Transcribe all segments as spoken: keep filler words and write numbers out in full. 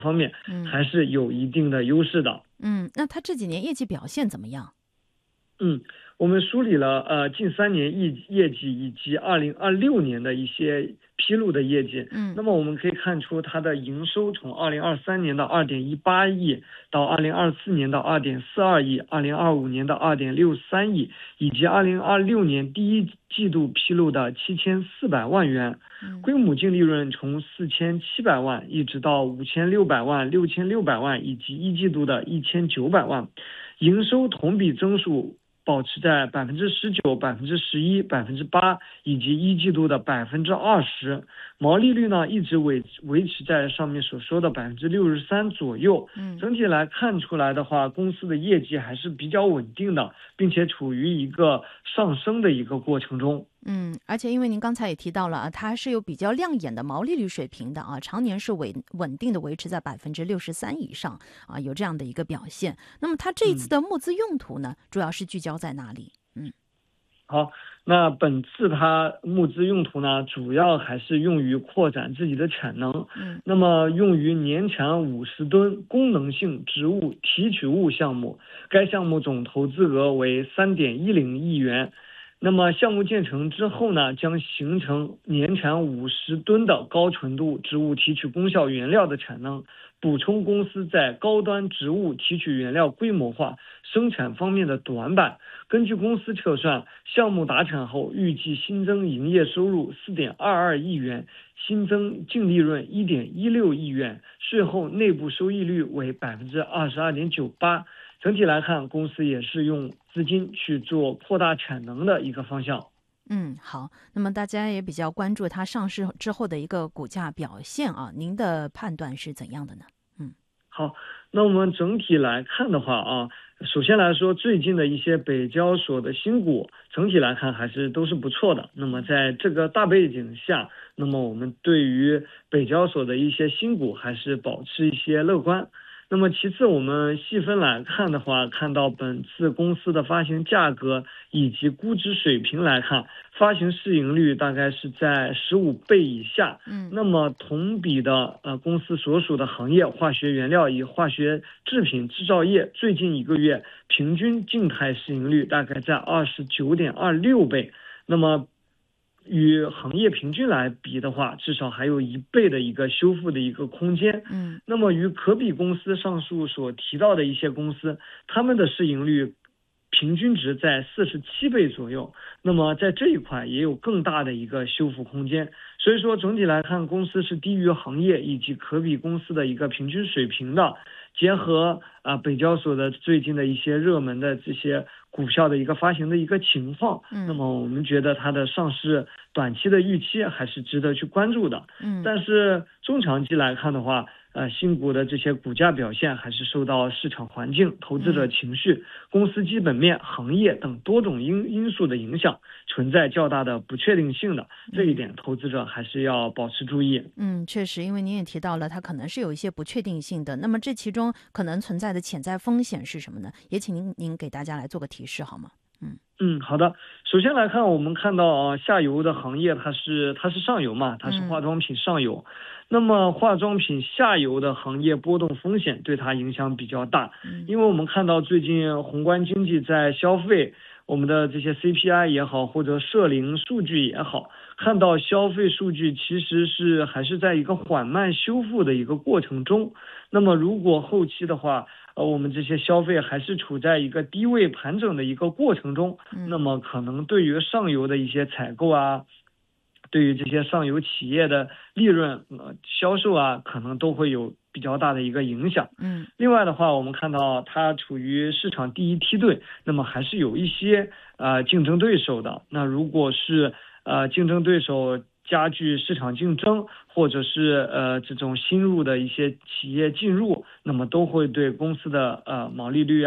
方面还是有一定的优势的。 嗯，那它这几年业绩表现怎么样？ 嗯，我们梳理了呃近三年业业绩以及二零二六年的一些披露的业绩。 嗯， 那么我们可以看出它的营收从二零二三年的二点一八亿到二零二四年的二点四二亿，二零二五年的二点六三亿，以及二零二六年第一季度披露的七千四百万元。归母净利润从四千七百万一直到五千六百万、六千六百万以及一季度的一千九百万，营收同比增速保持在百分之十九、百分之十一、百分之八，以及一季度的百分之二十。毛利率呢一直维维持在上面所说的百分之六十三左右。 嗯， 整体来看出来的话，公司的业绩还是比较稳定的，并且处于一个上升的一个过程中。 嗯，而且因为您刚才也提到了啊，它是有比较亮眼的毛利率水平的啊，常年是稳稳定的维持在百分之六十三以上啊，有这样的一个表现。那么它这一次的募资用途呢，主要是聚焦在哪里？嗯， 好，那本次它募资用途呢，主要还是用于扩展自己的产能。 嗯， 那么用于年产五十吨功能性植物提取物项目，该项目总投资额为三点一零亿元。那么项目建成之后呢，将形成年产五十吨的高纯度植物提取功效原料的产能，补充公司在高端植物提取原料规模化生产方面的短板。根据公司测算，项目达产后预计新增营业收入四点二二亿元，新增净利润一点一六亿元，税后内部收益率为百分之二十二点九八。整体来看，公司也是用资金去做扩大产能的一个方向。 嗯，好，那么大家也比较关注它上市之后的一个股价表现啊，您的判断是怎样的呢？嗯， 好，那我们整体来看的话啊，首先来说，最近的一些北交所的新股，整体来看还是都是不错的。那么在这个大背景下，那么我们对于北交所的一些新股还是保持一些乐观。那么其次，我们细分来看的话，看到本次公司的发行价格以及估值水平来看，发行市盈率大概是在十五倍以下。 嗯， 那么同比的呃公司所属的行业化学原料与化学制品制造业，最近一个月平均静态市盈率大概在二十九点二六倍。那么与行业平均来比的话，至少还有一倍的一个修复的一个空间。 嗯， 那么与可比公司上述所提到的一些公司，他们的市盈率平均值在四十七倍左右。那么在这一块也有更大的一个修复空间。所以说整体来看，公司是低于行业以及可比公司的一个平均水平的。结合啊、呃、北交所的最近的一些热门的这些股票的一个发行的一个情况， 嗯， 那么我们觉得它的上市短期的预期还是值得去关注的。 嗯， 但是中长期来看的话，呃，新股的这些股价表现还是受到市场环境、投资者情绪、公司基本面、行业等多种因因素的影响，存在较大的不确定性的。这一点，投资者还是要保持注意。 嗯，确实，因为您也提到了，它可能是有一些不确定性的。那么这其中可能存在的潜在风险是什么呢？也请您您给大家来做个提示好吗？嗯嗯，好的。首先来看，我们看到啊，下游的行业它是它是上游嘛，它是化妆品上游。嗯、那么化妆品下游的行业波动风险对它影响比较大， 嗯、 因为我们看到最近宏观经济在消费，我们的这些 C P I 也好，或者社零数据也好，看到消费数据其实是还是在一个缓慢修复的一个过程中。那么如果后期的话，呃，我们这些消费还是处在一个低位盘整的一个过程中，那么可能对于上游的一些采购啊，对于这些上游企业的利润、呃、销售啊，可能都会有比较大的一个影响。 嗯， 另外的话，我们看到它处于市场第一梯队，那么还是有一些呃竞争对手的。那如果是呃竞争对手加剧市场竞争，或者是呃这种新入的一些企业进入，那么都会对公司的呃毛利率啊，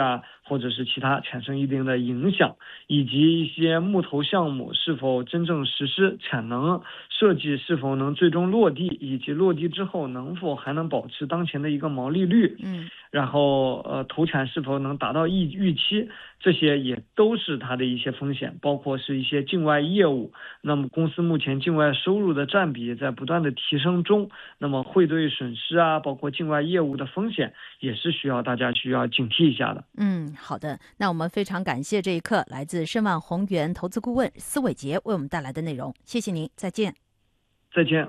或者是其他产生一定的影响，以及一些木投项目是否真正实施，产能设计是否能最终落地，以及落地之后能否还能保持当前的一个毛利率， 嗯， 然后呃投产是否能达到预预期，这些也都是它的一些风险，包括是一些境外业务。那么公司目前境外收入的占比在不断的提升中，那么汇兑损失啊，包括境外业务的风险，也是需要大家需要警惕一下的。 嗯，好的，那我们非常感谢这一刻来自申万宏源投资顾问司伟杰为我们带来的内容，谢谢您，再见。 再见。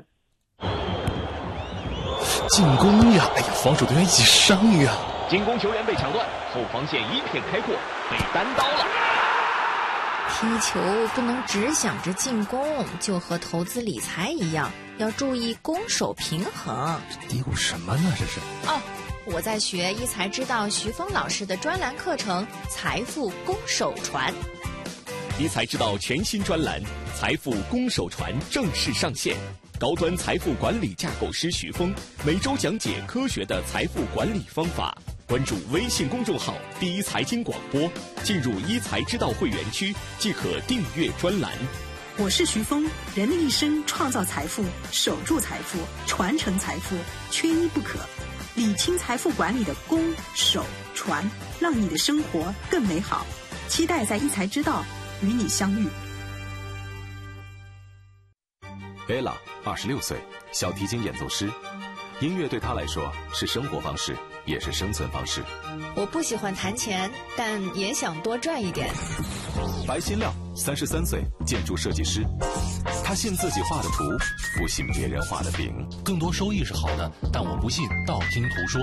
进攻呀！哎呀，防守队员一起上呀！ 进攻球员被抢断，后防线一片开阔，被单刀了。 踢球不能只想着进攻，就和投资理财一样，要注意攻守平衡。 嘀咕什么呢？这是哦，我在学一财知道徐峰老师的专栏课程《财富攻守传》。 一财知道全新专栏《财富攻守传》正式上线。高端财富管理架构师徐峰每周讲解科学的财富管理方法。关注微信公众号“第一财经广播”，进入一财知道会员区即可订阅专栏。 我是徐峰，人的一生创造财富、守住财富、传承财富，缺一不可。理清财富管理的攻、守、传，让你的生活更美好。期待在一财知道与你相遇。 Ella 二十六岁，小提琴演奏师。音乐对她来说是生活方式，也是生存方式。 我不喜欢弹琴，但也想多赚一点。 白新亮三十三岁，建筑设计师。他信自己画的图，不信别人画的饼。 更多收益是好的，但我不信道听途说。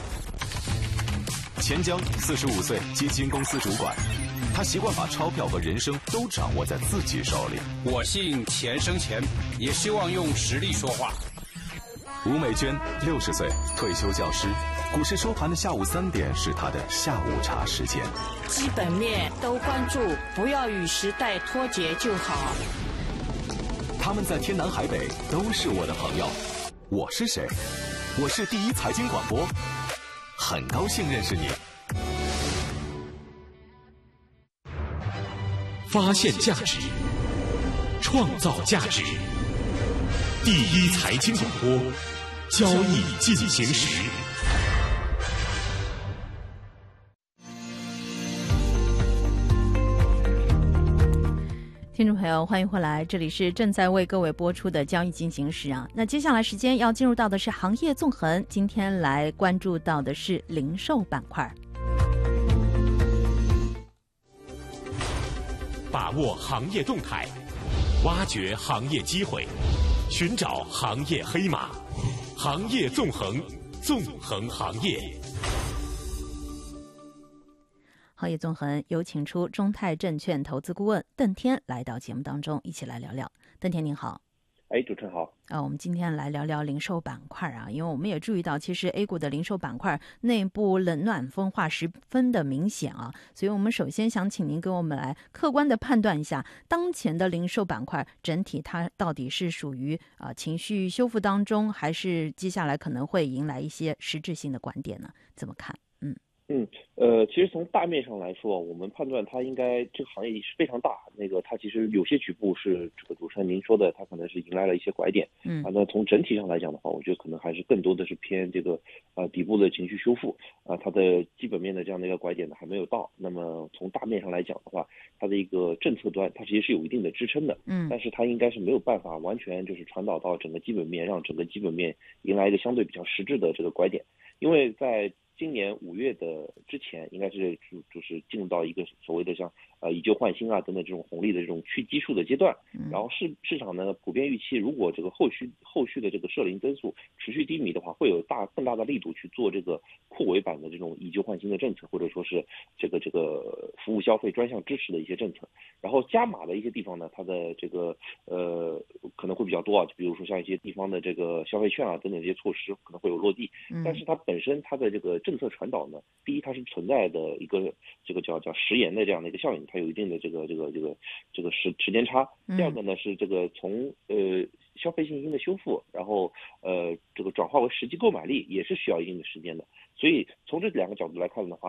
钱江四十五岁，基金公司主管。他习惯把钞票和人生都掌握在自己手里。 我信钱生钱，也希望用实力说话。 吴美娟六十岁，退休教师。股市收盘的下午三点是他的下午茶时间。 基本面都关注，不要与时代脱节就好。 他们在天南海北都是我的朋友。我是谁？我是第一财经广播，很高兴认识你。 发现价值，创造价值。第一财经广播，交易进行时。 听众朋友，欢迎回来，这里是正在为各位播出的交易进行时啊。那接下来时间要进入到的是行业纵横，今天来关注到的是零售板块。 把握行业动态，挖掘行业机会，寻找行业黑马，行业纵横，纵横行业。 行业纵横有请出中泰证券投资顾问邓天来到节目当中，一起来聊聊。邓天您好。 哎，主持人好。 啊，我们今天来聊聊零售板块啊，因为我们也注意到，其实 A 股的零售板块内部冷暖分化十分的明显啊，所以我们首先想请您给我们来客观的判断一下，当前的零售板块整体它到底是属于啊、呃、情绪修复当中，还是接下来可能会迎来一些实质性的观点呢？怎么看？嗯。 嗯，呃，其实从大面上来说，我们判断它应该这个行业是非常大。那个它其实有些局部是这个主持人您说的，它可能是迎来了一些拐点。嗯，啊，那从整体上来讲的话，我觉得可能还是更多的是偏这个呃底部的情绪修复啊，它的基本面的这样的一个拐点呢还没有到。那么从大面上来讲的话，它的一个政策端它其实是有一定的支撑的。嗯，但是它应该是没有办法完全就是传导到整个基本面，让整个基本面迎来一个相对比较实质的这个拐点，因为在今年五月的之前，应该是就就是进入到一个所谓的像呃以旧换新啊等等这种红利的这种去基数的阶段，然后市市场呢普遍预期，如果这个后续后续的这个社零增速持续低迷的话，会有大更大的力度去做这个扩围版的这种以旧换新的政策，或者说是这个这个服务消费专项支持的一些政策。然后加码的一些地方呢，它的这个呃可能会比较多啊，就比如说像一些地方的这个消费券啊等等这些措施可能会有落地，但是它本身它的这个政策传导呢，第一它是存在的一个这个叫叫时延的这样的一个效应，它有一定的这个这个这个这个时时间差。第二个呢是这个从呃消费信心的修复，然后呃这个转化为实际购买力也是需要一定的时间的。所以从这两个角度来看的话呢，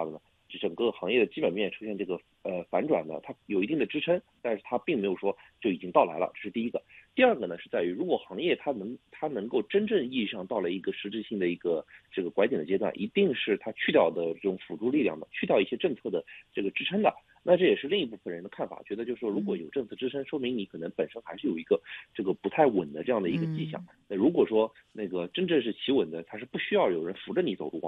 整个行业的基本面出现这个呃反转呢，它有一定的支撑，但是它并没有说就已经到来了，这是第一个。第二个呢是在于，如果行业它能它能够真正意义上到了一个实质性的一个这个拐点的阶段，一定是它去掉的这种辅助力量的，去掉一些政策的这个支撑的。那这也是另一部分人的看法，觉得就是说，如果有政策支撑，说明你可能本身还是有一个这个不太稳的这样的一个迹象。那如果说那个真正是企稳的，它是不需要有人扶着你走路